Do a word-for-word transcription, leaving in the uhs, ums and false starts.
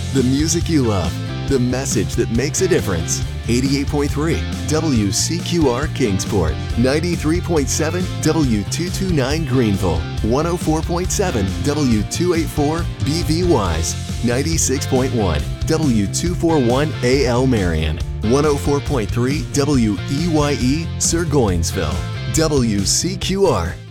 The music you love, the message that makes a difference. eighty-eight point three W C Q R Kingsport, ninety-three point seven W two twenty-nine Greenville, one oh four point seven W two eighty-four B V Wise, ninety-six point one W two forty-one A L Marion, one oh four point three W E Y E Sir Goinsville. W C Q R